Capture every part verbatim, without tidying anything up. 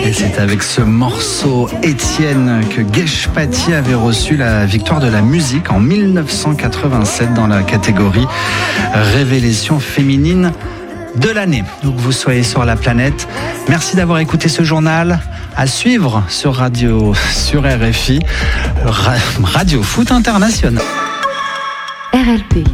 Et c'est avec ce morceau Étienne que Geshpati avait reçu la victoire de la musique en dix-neuf cent quatre-vingt-sept dans la catégorie Révélation féminine de l'année. Donc vous soyez sur la planète. Merci d'avoir écouté ce journal. À suivre sur Radio, sur R F I, Radio Foot International. R L P.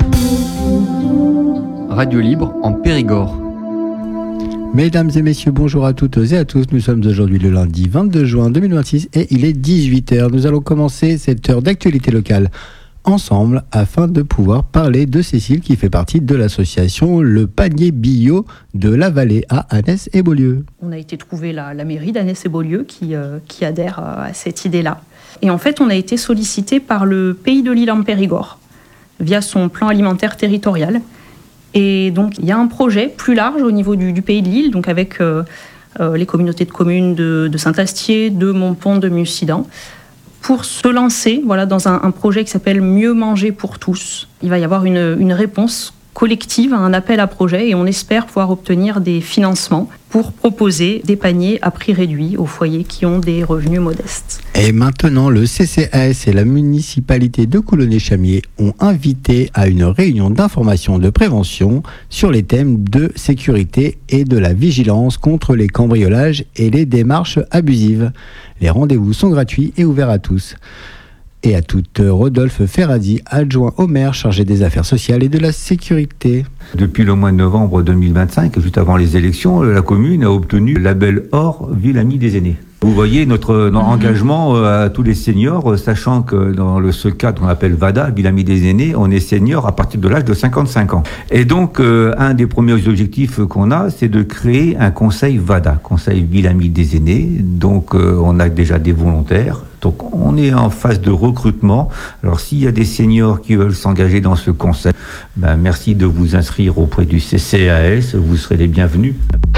Radio libre en Périgord. Mesdames et messieurs, bonjour à toutes et à tous. Nous sommes aujourd'hui le lundi vingt-deux juin deux mille vingt-six et il est dix-huit heures. Nous allons commencer cette heure d'actualité locale ensemble afin de pouvoir parler de Cécile qui fait partie de l'association Le Panier Bio de la Vallée à Annès et Beaulieu. On a été trouver la, la mairie d'Annès et Beaulieu qui, euh, qui adhère à cette idée-là. Et en fait, on a été sollicité par le Pays de l'Île en Périgord via son plan alimentaire territorial. Et donc, il y a un projet plus large au niveau du, du Pays de l'Île, donc avec euh, euh, les communautés de communes de, de Saint-Astier, de Montpont, de Mussidan, pour se lancer voilà, dans un, un projet qui s'appelle Mieux manger pour tous. Il va y avoir une, une réponse collective à un appel à projet et on espère pouvoir obtenir des financements pour proposer des paniers à prix réduit aux foyers qui ont des revenus modestes. Et maintenant, le C C A S et la municipalité de Coulonnet-Chamiers ont invité à une réunion d'information de prévention sur les thèmes de sécurité et de la vigilance contre les cambriolages et les démarches abusives. Les rendez-vous sont gratuits et ouverts à tous. Et à toute, Rodolphe Ferradi, adjoint au maire chargé des affaires sociales et de la sécurité. Depuis le mois de novembre deux mille vingt-cinq, juste avant les élections, la commune a obtenu le label Or Ville Amie des Aînés. Vous voyez notre, notre engagement à tous les seniors, sachant que dans le, ce cadre qu'on appelle VADA, Ville Amie des Aînés, on est senior à partir de l'âge de cinquante-cinq ans. Et donc, euh, un des premiers objectifs qu'on a, c'est de créer un conseil VADA, Conseil Ville Amie des Aînés. Donc, euh, on a déjà des volontaires. Donc, on est en phase de recrutement. Alors, s'il y a des seniors qui veulent s'engager dans ce conseil, ben, merci de vous inscrire auprès du C C A S. Vous serez les bienvenus.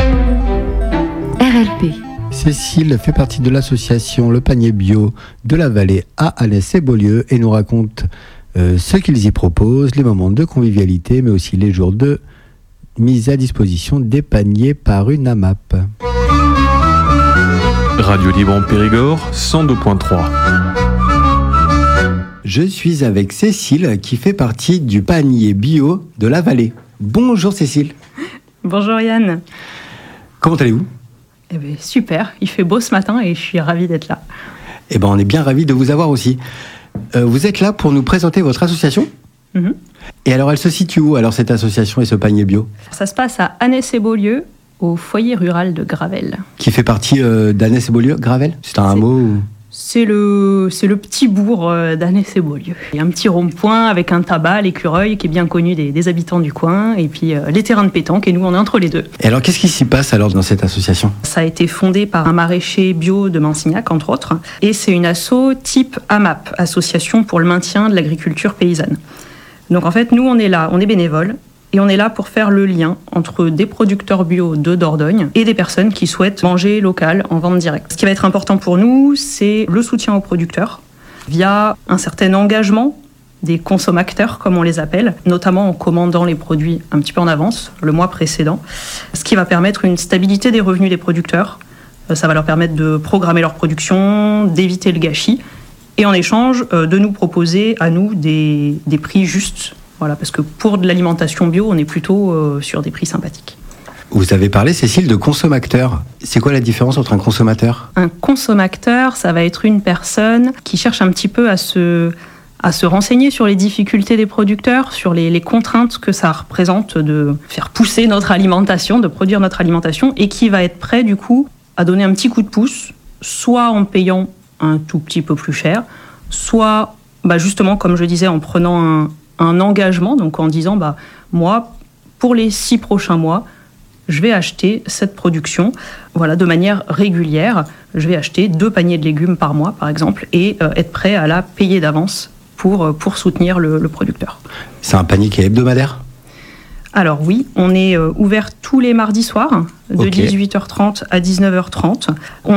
R L P. Cécile fait partie de l'association Le Panier Bio de la Vallée à Annès et Beaulieu et nous raconte euh, ce qu'ils y proposent, les moments de convivialité, mais aussi les jours de mise à disposition des paniers par une A M A P. Radio Libre en Périgord, cent deux point trois. Je suis avec Cécile qui fait partie du Panier Bio de la Vallée. Bonjour Cécile. Bonjour Yann. Comment allez-vous ? Eh bien, super, il fait beau ce matin et je suis ravie d'être là. Eh ben, on est bien ravis de vous avoir aussi. Euh, vous êtes là pour nous présenter votre association ? Mm-hmm. Et alors, elle se situe où, alors, cette association et ce panier bio ? Ça se passe à Annès et Beaulieu, au foyer rural de Gravel. Qui fait partie euh, d'Annès et Beaulieu, Gravel ? C'est un hameau ou... C'est le, c'est le petit bourg d'Annès et Beaulieu. Il y a un petit rond-point avec un tabac, l'écureuil, qui est bien connu des, des habitants du coin, et puis euh, les terrains de pétanque, et nous on est entre les deux. Et alors qu'est-ce qui s'y passe alors dans cette association ? Ça a été fondé par un maraîcher bio de Mansignac, entre autres, et c'est une asso type A M A P, Association pour le maintien de l'agriculture paysanne. Donc en fait, nous on est là, on est bénévoles, et on est là pour faire le lien entre des producteurs bio de Dordogne et des personnes qui souhaitent manger local en vente directe. Ce qui va être important pour nous, c'est le soutien aux producteurs via un certain engagement des consommateurs, comme on les appelle, notamment en commandant les produits un petit peu en avance, le mois précédent, ce qui va permettre une stabilité des revenus des producteurs. Ça va leur permettre de programmer leur production, d'éviter le gâchis, et en échange, de nous proposer à nous des, des prix justes. Voilà, parce que pour de l'alimentation bio, on est plutôt euh, sur des prix sympathiques. Vous avez parlé, Cécile, de consommateur. C'est quoi la différence entre un consommateur ? Un consommateur, ça va être une personne qui cherche un petit peu à se, à se renseigner sur les difficultés des producteurs, sur les, les contraintes que ça représente de faire pousser notre alimentation, de produire notre alimentation, et qui va être prêt, du coup, à donner un petit coup de pouce, soit en payant un tout petit peu plus cher, soit, bah justement, comme je disais, en prenant un un engagement, donc en disant, bah, moi, pour les six prochains mois, je vais acheter cette production, voilà, de manière régulière. Je vais acheter deux paniers de légumes par mois, par exemple, et euh, être prêt à la payer d'avance pour, pour soutenir le, le producteur. C'est un panier qui est hebdomadaire ? Alors oui, on est euh, ouvert tous les mardis soirs, de okay. dix-huit heures trente à dix-neuf heures trente. On